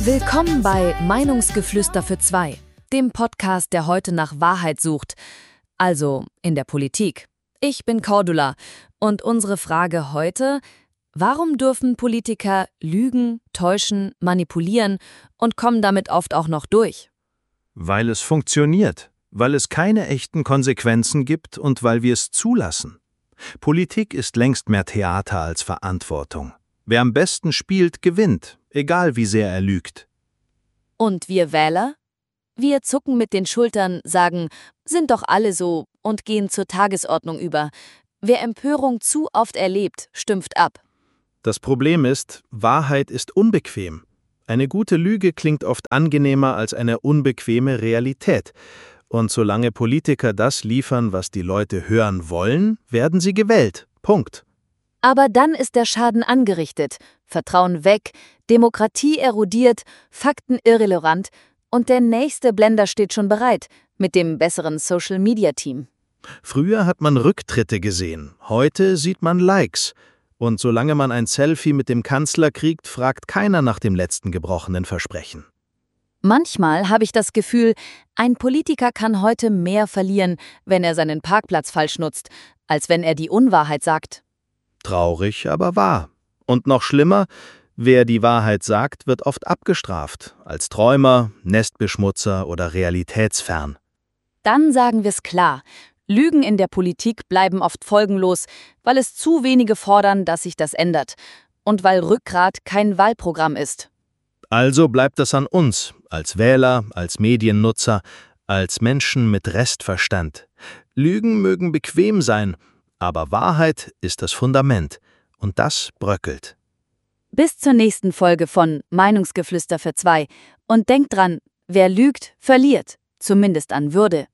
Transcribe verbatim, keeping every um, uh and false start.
Willkommen bei Meinungsgeflüster für zwei, dem Podcast, der heute nach Wahrheit sucht, also in der Politik. Ich bin Cordula und unsere Frage heute: Warum dürfen Politiker lügen, täuschen, manipulieren und kommen damit oft auch noch durch? Weil es funktioniert, weil es keine echten Konsequenzen gibt und weil wir es zulassen. Politik ist längst mehr Theater als Verantwortung. Wer am besten spielt, gewinnt, egal wie sehr er lügt. Und wir Wähler? Wir zucken mit den Schultern, sagen, sind doch alle so und gehen zur Tagesordnung über. Wer Empörung zu oft erlebt, stumpft ab. Das Problem ist, Wahrheit ist unbequem. Eine gute Lüge klingt oft angenehmer als eine unbequeme Realität. Und solange Politiker das liefern, was die Leute hören wollen, werden sie gewählt. Punkt. Aber dann ist der Schaden angerichtet, Vertrauen weg, Demokratie erodiert, Fakten irrelevant und der nächste Blender steht schon bereit mit dem besseren Social-Media-Team. Früher hat man Rücktritte gesehen, heute sieht man Likes. Und solange man ein Selfie mit dem Kanzler kriegt, fragt keiner nach dem letzten gebrochenen Versprechen. Manchmal habe ich das Gefühl, ein Politiker kann heute mehr verlieren, wenn er seinen Parkplatz falsch nutzt, als wenn er die Unwahrheit sagt. Traurig, aber wahr. Und noch schlimmer, wer die Wahrheit sagt, wird oft abgestraft, als Träumer, Nestbeschmutzer oder realitätsfern. Dann sagen wir es klar: Lügen in der Politik bleiben oft folgenlos, weil es zu wenige fordern, dass sich das ändert und weil Rückgrat kein Wahlprogramm ist. Also bleibt es an uns, als Wähler, als Mediennutzer, als Menschen mit Restverstand. Lügen mögen bequem sein, aber Wahrheit ist das Fundament. Und das bröckelt. Bis zur nächsten Folge von Meinungsgeflüster für zwei. Und denkt dran, wer lügt, verliert, zumindest an Würde.